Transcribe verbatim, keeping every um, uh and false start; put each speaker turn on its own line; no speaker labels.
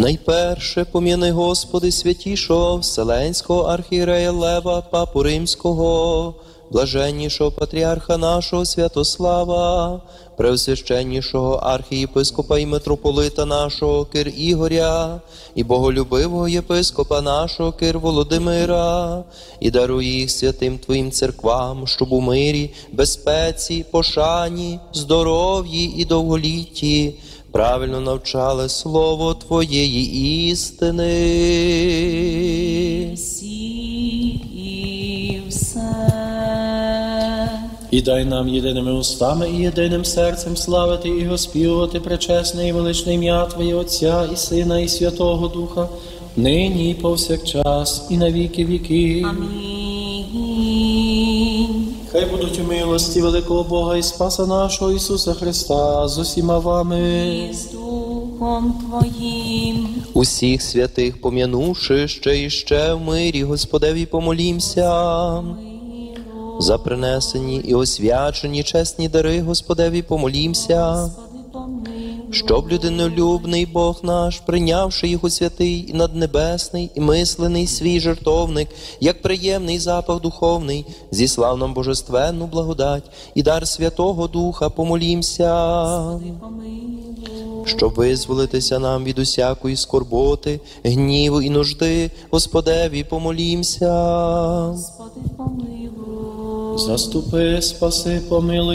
Найперше пом'яни, Господи, святішого Вселенського архієрея Лева, Папу Римського, блаженнішого патріарха нашого Святослава, преосвященнішого архієпископа і митрополита нашого Кир Ігоря, і боголюбивого єпископа нашого Кир Володимира, і даруй їх святим Твоїм церквам, щоб у мирі, безпеці, пошані, здоров'ї і довголітті правильно навчали слово Твоєї істини.
І все.
І дай нам єдиними устами і єдиним серцем славити і оспівувати пречесне і величне ім'я Твоє Отця і Сина і Святого Духа, нині і повсякчас, і на віки віків.
Амінь.
Хай будуть у милості великого Бога і Спаса нашого Ісуса Христа з усіма вами.
І з Духом Твоїм.
Усіх святих пом'янувши ще і ще в мирі, Господеві помолімся. За принесені і освячені чесні дари, Господеві помолімся. Щоб людинолюбний Бог наш, прийнявши їх у святий і наднебесний, і мислений свій жертовник, як приємний запах духовний, зіслав нам божественну благодать і дар Святого Духа, помолімся. Щоб визволитися нам від усякої скорботи, гніву і нужди, Господеві помолімся.
Господи, помилуй.
Заступи, спаси, помилуй.